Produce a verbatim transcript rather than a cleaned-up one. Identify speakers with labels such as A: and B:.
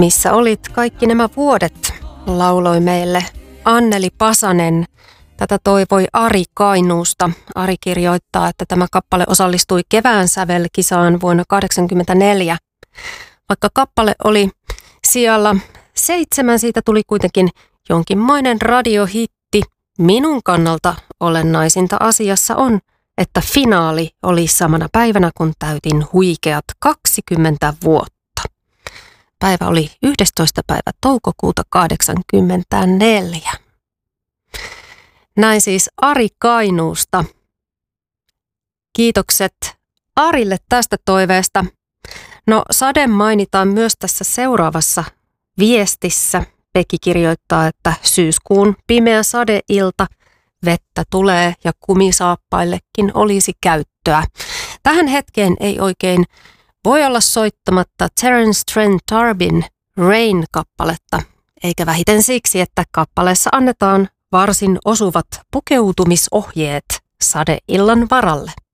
A: Missä olit kaikki nämä vuodet, lauloi meille Anneli Pasanen. Tätä toivoi Ari Kainuusta. Ari kirjoittaa, että tämä kappale osallistui kevään sävelkisaan vuonna tuhatyhdeksänsataakahdeksankymmentäneljä. Vaikka kappale oli sijalla seitsemän, siitä tuli kuitenkin jonkinmoinen radiohitti. Minun kannalta olennaisinta asiassa on, että finaali oli samana päivänä, kun täytin huikeat kaksikymmentä vuotta. Päivä oli yhdestoista päivä toukokuuta kahdeksankymmentäneljä. Näin siis Ari Kainuusta. Kiitokset Arille tästä toiveesta. No, sade mainitaan myös tässä seuraavassa viestissä. Pekki kirjoittaa, että syyskuun pimeä sadeilta, vettä tulee ja kumisaappaillekin olisi käyttöä. Tähän hetkeen ei oikein voi olla soittamatta Terence Trent D'Arbin Rain-kappaletta, eikä vähiten siksi, että kappaleessa annetaan varsin osuvat pukeutumisohjeet sadeillan varalle.